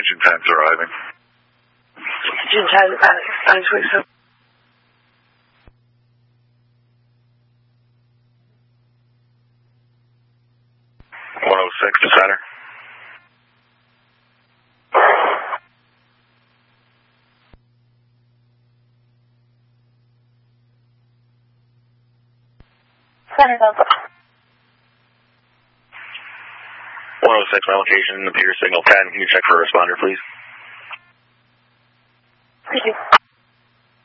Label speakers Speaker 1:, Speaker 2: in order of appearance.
Speaker 1: engine 10's arriving.
Speaker 2: Engine 10, 927.
Speaker 1: 106 to center.
Speaker 2: Center Delta.
Speaker 1: 106, my location appears signal 10. Can you check for a responder, please?